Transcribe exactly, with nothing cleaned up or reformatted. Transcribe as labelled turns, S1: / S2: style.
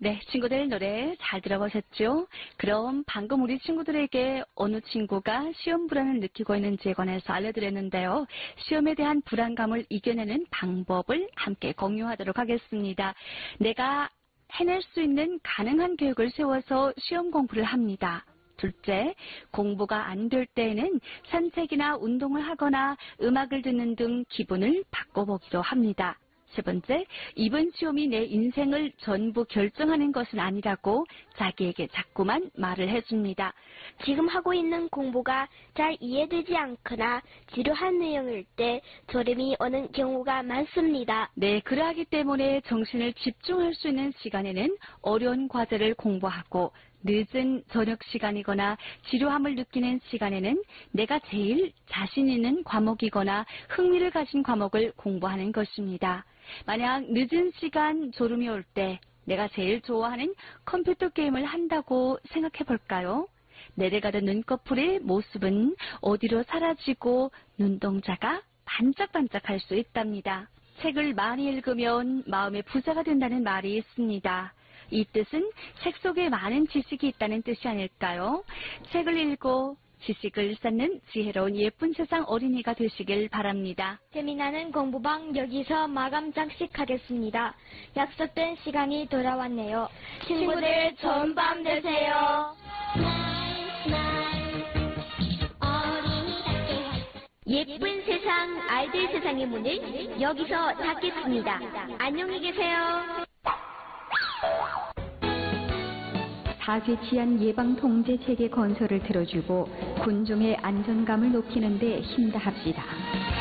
S1: 네, 친구들 노래 잘 들어보셨죠? 그럼 방금 우리 친구들에게 어느 친구가 시험 불안을 느끼고 있는지에 관해서 알려드렸는데요. 시험에 대한 불안감을 이겨내는 방법을 함께 공유하도록 하겠습니다. 내가 해낼 수 있는 가능한 계획을 세워서 시험 공부를 합니다. 둘째, 공부가 안 될 때에는 산책이나 운동을 하거나 음악을 듣는 등 기분을 바꿔보기도 합니다. 세 번째, 이번 시험이 내 인생을 전부 결정하는 것은 아니라고 자기에게 자꾸만 말을 해줍니다.
S2: 지금 하고 있는 공부가 잘 이해되지 않거나 지루한 내용일 때 졸음이 오는 경우가 많습니다.
S1: 네, 그러하기 때문에 정신을 집중할 수 있는 시간에는 어려운 과제를 공부하고 늦은 저녁 시간이거나 지루함을 느끼는 시간에는 내가 제일 자신 있는 과목이거나 흥미를 가진 과목을 공부하는 것입니다. 만약 늦은 시간 졸음이 올 때 내가 제일 좋아하는 컴퓨터 게임을 한다고 생각해 볼까요? 내려가던 눈꺼풀의 모습은 어디로 사라지고 눈동자가 반짝반짝할 수 있답니다. 책을 많이 읽으면 마음의 부자가 된다는 말이 있습니다. 이 뜻은 책 속에 많은 지식이 있다는 뜻이 아닐까요? 책을 읽고 지식을 쌓는 지혜로운 예쁜 세상 어린이가 되시길 바랍니다.
S2: 재미나는 공부방 여기서 마감 장식하겠습니다. 약속된 시간이 돌아왔네요. 친구들 좋은 밤 되세요. 예쁜 세상 아이들 세상의 문을 여기서 닫겠습니다. 안녕히 계세요.
S3: 사회 치안 예방 통제 체계 건설을 들어주고 군중의 안전감을 높이는 데 힘다합시다.